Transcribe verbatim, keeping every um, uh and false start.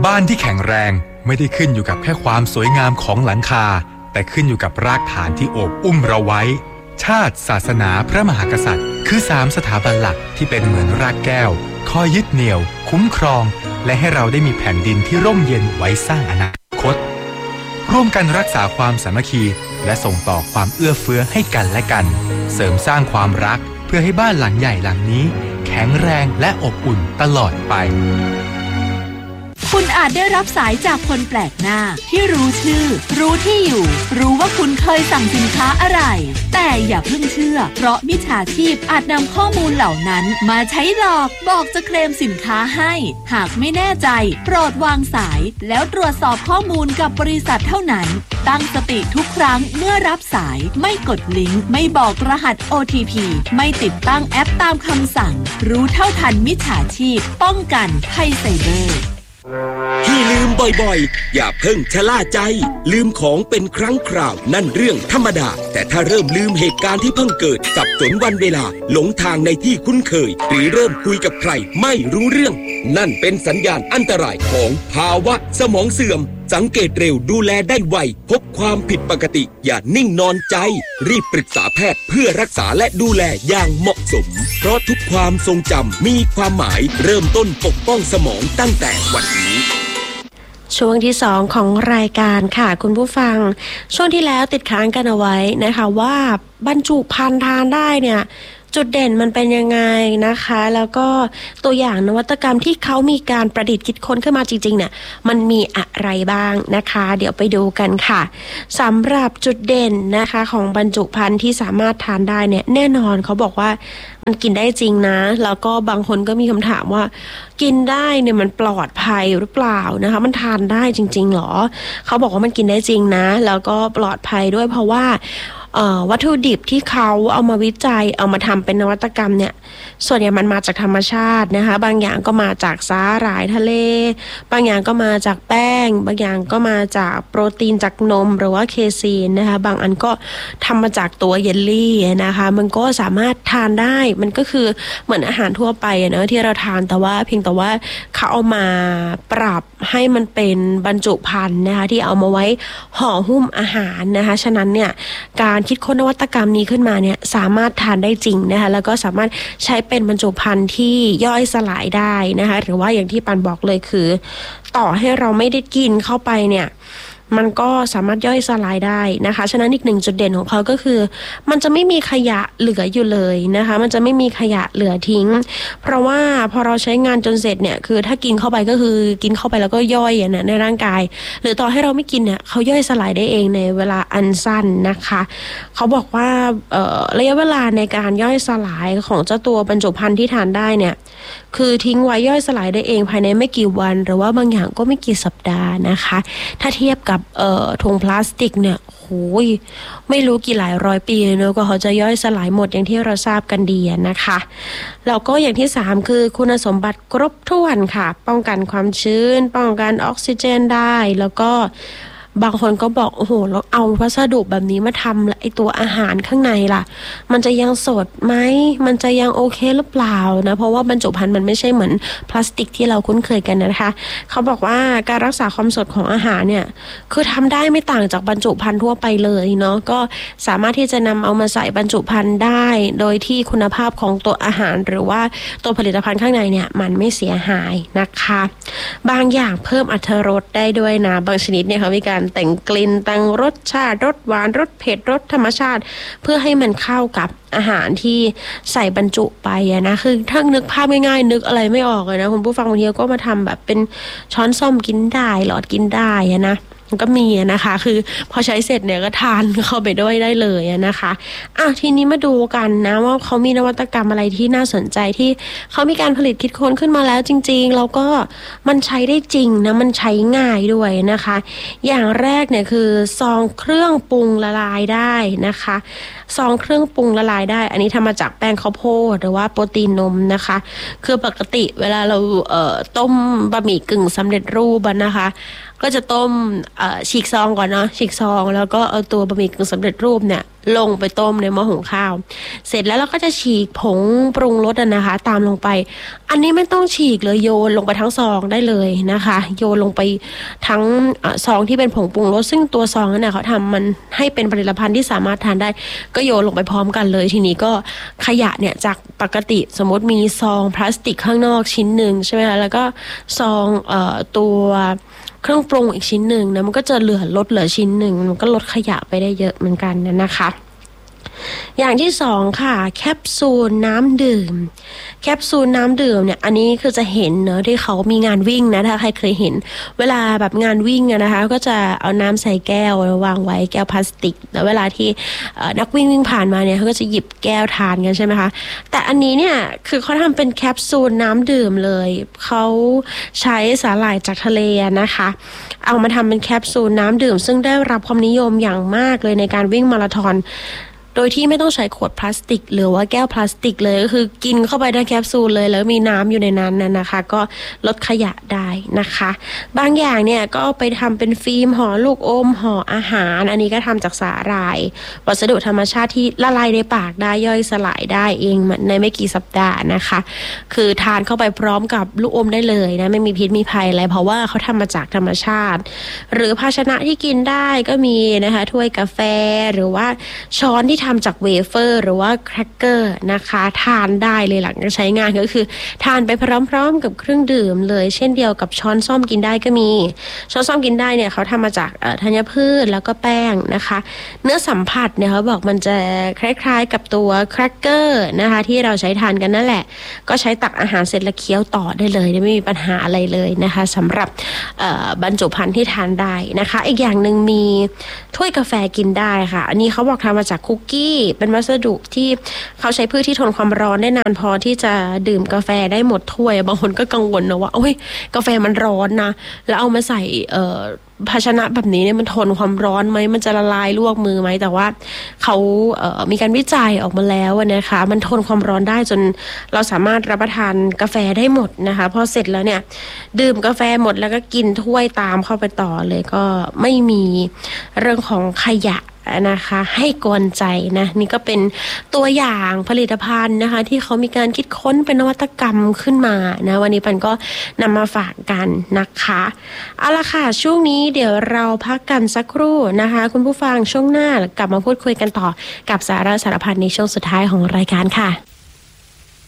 บ้านที่แข็งแรงไม่ได้ขึ้นอยู่กับแค่ความสวยงามของหลังคาแต่ขึ้นอยู่กับรากฐานที่โอบอุ้มเราไว้ชาติศาสนาพระมหากษัตริย์คือสามสถาบันหลักที่เป็นเหมือนรากแก้วคอยยึดเหนี่ยวคุ้มครองและให้เราได้มีแผ่นดินที่ร่มเย็นไว้สร้างอนาคตร่วมกันรักษาความสามัคคีและส่งต่อความเอื้อเฟื้อให้กันและกันเสริมสร้างความรักเพื่อให้บ้านหลังใหญ่หลังนี้แข็งแรงและอบอุ่นตลอดไปคุณอาจได้รับสายจากคนแปลกหน้าที่รู้ชื่อรู้ที่อยู่รู้ว่าคุณเคยสั่งสินค้าอะไรแต่อย่าเพิ่งเชื่อเพราะมิจฉาชีพอาจนำข้อมูลเหล่านั้นมาใช้หลอกบอกจะเคลมสินค้าให้หากไม่แน่ใจโปรดวางสายแล้วตรวจสอบข้อมูลกับบริษัทเท่านั้นตั้งสติทุกครั้งเมื่อรับสายไม่กดลิงก์ไม่บอกรหัส โอ ที พี ไม่ติดตั้งแอปตามคำสั่งรู้เท่าทันมิจฉาชีพป้องกันภัยไซเบอร์ที่ลืมบ่อยๆอย่าเพิ่งชะล่าใจลืมของเป็นครั้งคราวนั่นเรื่องธรรมดาแต่ถ้าเริ่มลืมเหตุการณ์ที่เพิ่งเกิดสับสนวันเวลาหลงทางในที่คุ้นเคยหรือเริ่มคุยกับใครไม่รู้เรื่องนั่นเป็นสัญญาณอันตรายของภาวะสมองเสื่อมสังเกตเร็วดูแลได้ไวพบความผิดปกติอย่านิ่งนอนใจรีบปรึกษาแพทย์เพื่อรักษาและดูแลอย่างเหมาะสมเพราะทุกความทรงจำมีความหมายเริ่มต้นปกป้องสมองตั้งแต่วันนี้ช่วงที่สองของรายการค่ะคุณผู้ฟังช่วงที่แล้วติดค้างกันเอาไว้นะคะว่าบรรจุภัณฑ์ทานได้เนี่ยจุดเด่นมันเป็นยังไงนะคะแล้วก็ตัวอย่างนวัตกรรมที่เขามีการประดิษฐ์คิดค้นขึ้นมาจริงๆเนี่ยมันมีอะไรบ้างนะคะเดี๋ยวไปดูกันค่ะสำหรับจุดเด่นนะคะของบรรจุภัณฑ์ที่สามารถทานได้เนี่ยแน่นอนเขาบอกว่ามันกินได้จริงนะแล้วก็บางคนก็มีคำถามว่ากินได้เนี่ยมันปลอดภัยหรือเปล่านะคะมันทานได้จริงๆหรอเขาบอกว่ามันกินได้จริงนะแล้วก็ปลอดภัยด้วยเพราะว่าวัตถุดิบที่เขาเอามาวิจัยเอามาทำเป็นนวัตกรรมเนี่ยส่วนใหญ่มันมาจากธรรมชาตินะคะบางอย่างก็มาจากสาหร่ายทะเลบางอย่างก็มาจากแป้งบางอย่างก็มาจากโปรตีนจากนมหรือว่าเคซีนนะคะบางอันก็ทำมาจากตัวเยลลี่นะคะมันก็สามารถทานได้มันก็คือเหมือนอาหารทั่วไปเนอะที่เราทานแต่ว่าเพียงแต่ว่าเขาเอามาปรับให้มันเป็นบรรจุภัณฑ์นะคะที่เอามาไว้ห่อหุ้มอาหารนะคะฉะนั้นเนี่ยการคิดค้นนวัตกรรมนี้ขึ้นมาเนี่ยสามารถทานได้จริงนะคะแล้วก็สามารถใช้เป็นบรรจุภัณฑ์ที่ย่อยสลายได้นะคะหรือว่าอย่างที่ปันบอกเลยคือต่อให้เราไม่ได้กินเข้าไปเนี่ยมันก็สามารถย่อยสลายได้นะคะฉะนั้นอีกหนึ่งจุดเด่นของเขาก็คือมันจะไม่มีขยะเหลืออยู่เลยนะคะมันจะไม่มีขยะเหลือทิ้งเพราะว่าพอเราใช้งานจนเสร็จเนี่ยคือถ้ากินเข้าไปก็คือกินเข้าไปแล้วก็ย่อยนะในร่างกายหรือต่อให้เราไม่กินเนี่ยเขาย่อยสลายได้เองในเวลาอันสั้นนะคะเขาบอกว่าเอ่อระยะเวลาในการย่อยสลายของเจ้าตัวบรรจุภัณฑ์ที่ทานได้เนี่ยคือทิ้งไว้ย่อยสลายได้เองภายในไม่กี่วันหรือว่าบางอย่างก็ไม่กี่สัปดาห์นะคะถ้าเทียบกับเอ่อถุงพลาสติกเนี่ยโอ้ยไม่รู้กี่หลายร้อยปีเนอะก็เขาจะย่อยสลายหมดอย่างที่เราทราบกันดีนะคะแล้วก็อย่างที่สามคือคุณสมบัติครบถ้วนค่ะป้องกันความชื้นป้องกันออกซิเจนได้แล้วก็บางคนก็บอกโอ้โหเราเอาวัสดุแบบนี้มาทำไอตัวอาหารข้างในล่ะมันจะยังสดไหมมันจะยังโอเคหรือเปล่านะเพราะว่าบรรจุภัณฑ์มันไม่ใช่เหมือนพลาสติกที่เราคุ้นเคยกันนะคะเขาบอกว่าการรักษาความสดของอาหารเนี่ยคือทำได้ไม่ต่างจากบรรจุภัณฑ์ทั่วไปเลยเนาะก็สามารถที่จะนำเอามาใส่บรรจุภัณฑ์ได้โดยที่คุณภาพของตัวอาหารหรือว่าตัวผลิตภัณฑ์ข้างในเนี่ยมันไม่เสียหายนะคะบางอย่างเพิ่มอรรถรสได้ด้วยนะบางชนิดเนี่ยเขามีการแต่งกลิ่นแต่งรสชาติรสหวานรสเผ็ดรสธรรมชาติเพื่อให้มันเข้ากับอาหารที่ใส่บรรจุไปนะคือถ้านึกภาพง่ายๆนึกอะไรไม่ออกเลยนะคุณผู้ฟังบางทีก็มาทำแบบเป็นช้อนส้อมกินได้หลอดกินได้นะก็มีนะคะคือพอใช้เสร็จเนี่ยก็ทานเข้าไปด้วยได้เลยนะคะอ่ะทีนี้มาดูกันนะว่าเขามีนวัตกรรมอะไรที่น่าสนใจที่เขามีการผลิตคิดค้นขึ้นมาแล้วจริงๆแล้วก็มันใช้ได้จริงนะมันใช้ง่ายด้วยนะคะอย่างแรกเนี่ยคือซองเครื่องปรุงละลายได้นะคะซองเครื่องปรุงละลายได้อันนี้ทำมาจากแป้งข้าวโพดหรือว่าโปรตีนนมนะคะคือปกติเวลาเราเอ่อต้มบะหมี่กึ่งสำเร็จรูปนะคะก็จะต้มฉีกซองก่อนเนาะฉีกซองแล้วก็เอาตัวบะหมี่กึ่งสำเร็จรูปเนี่ยลงไปต้มในหม้อหุงข้าวเสร็จแล้วเราก็จะฉีกผงปรุงรสนะคะตามลงไปอันนี้ไม่ต้องฉีกเลยโยนลงไปทั้งซองได้เลยนะคะโยนลงไปทั้งซองที่เป็นผงปรุงรสซึ่งตัวซองนั้นเขาทำมันให้เป็นผลิตภัณฑ์ที่สามารถทานได้ก็โยนลงไปพร้อมกันเลยทีนี้ก็ขยะเนี่ยจากปกติสมมติมีซองพลาสติกข้างนอกชิ้นหนึ่งใช่ไหมคะแล้วก็ซองเอ่อตัวเครื่องปรุงอีกชิ้นหนึ่งนะมันก็จะเหลือลดเหลือชิ้นหนึ่งมันก็ลดขยะไปได้เยอะเหมือนกันนะนะคะอย่างที่สองค่ะแคปซูลน้ำดื่มแคปซูลน้ำดื่มเนี่ยอันนี้คือจะเห็นเนอะที่เขามีงานวิ่งนะถ้าใครเคยเห็นเวลาแบบงานวิ่งนะคะก็จะเอาน้ำใส่แก้ววางไว้แก้วพลาสติกแล้วเวลาที่นักวิ่งวิ่งผ่านมาเนี่ยเขาก็จะหยิบแก้วทานกันใช่ไหมคะแต่อันนี้เนี่ยคือเขาทำเป็นแคปซูลน้ำดื่มเลยเขาใช้สาหร่ายจากทะเลนะคะเอามาทำเป็นแคปซูลน้ำดื่มซึ่งได้รับความนิยมอย่างมากเลยในการวิ่งมาราธอนโดยที่ไม่ต้องใช้ขวดพลาสติกหรือว่าแก้วพลาสติกเลยก็คือกินเข้าไปในแคปซูลเลยแล้วมีน้ำอยู่ในนั้นน่ะนะคะก็ลดขยะได้นะคะบางอย่างเนี่ยก็ไปทำเป็นฟิล์มห่อลูกอมห่ออาหารอันนี้ก็ทำจากสาหร่ายวัสดุธรรมชาติที่ละลายในปากได้ย่อยสลายได้เองในไม่กี่สัปดาห์นะคะคือทานเข้าไปพร้อมกับลูกอมได้เลยนะไม่มีพิษมีภัยอะไรเพราะว่าเขาทำมาจากธรรมชาติหรือภาชนะที่กินได้ก็มีนะคะถ้วยกาแฟหรือว่าช้อนที่ทำจากเวเฟอร์หรือว่าแครกเกอร์นะคะทานได้เลยหลังจากใช้งานก็คือทานไปพร้อมๆกับเครื่องดื่มเลยเช่นเดียวกับช้อนส้อมกินได้ก็มีช้อนส้อมกินได้เนี่ยเขาทำมาจากธัญพืชแล้วก็แป้งนะคะเนื้อสัมผัสเนี่ยเขาบอกมันจะคล้ายๆกับตัวแครกเกอร์นะคะที่เราใช้ทานกันนั่นแหละก็ใช้ตักอาหารเสร็จแล้วเคี้ยวต่อได้เลยไม่มีปัญหาอะไรเลยนะคะสำหรับบรรจุภัณฑ์ที่ทานได้นะคะอีกอย่างหนึ่งมีถ้วยกาแฟกินได้ค่ะอันนี้เขาบอกทำมาจากคุกกี้เป็นวัสดุที่เขาใช้พืชที่ทนความร้อนได้นานพอที่จะดื่มกาแฟได้หมดถ้วยบางคนก็กังวลนะว่าโอ้ยกาแฟมันร้อนนะแล้วเอามาใส่เอ่อภาชนะแบบนี้เนี่ยมันทนความร้อนไหมมันจะละลายลวกมือไหมแต่ว่าเขาเอ่อมีการวิจัยออกมาแล้วนะคะมันทนความร้อนได้จนเราสามารถรับประทานกาแฟได้หมดนะคะพอเสร็จแล้วเนี่ยดื่มกาแฟหมดแล้วก็กินถ้วยตามเข้าไปต่อเลยก็ไม่มีเรื่องของขยะนะคะให้กวนใจนะนี่ก็เป็นตัวอย่างผลิตภัณฑ์นะคะที่เขามีการคิดค้นเป็นนวัตกรรมขึ้นมานะวันนี้ปันก็นำมาฝากกันนะคะเอาละค่ะช่วงนี้เดี๋ยวเราพักกันสักครู่นะคะคุณผู้ฟังช่วงหน้ากลับมาพูดคุยกันต่อกับสาระสารพันในช่วงสุดท้ายของรายการค่ะ